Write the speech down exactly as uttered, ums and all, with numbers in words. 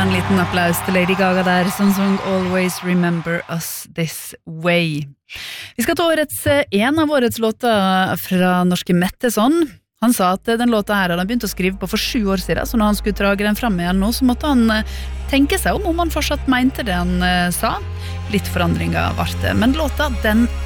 en liten applaus til Lady Gaga der, som sang Always Remember Us This Way. Vi skal ta årets, en av årets låter fra norske Metteson. Han sa at den låta her hadde han begynt å skrive på for sju år siden, så når han skulle trage den frem igjen nå, så måtte han tenke seg om om han fortsatt mente det han sa. Litt forandringer var det, men låta, den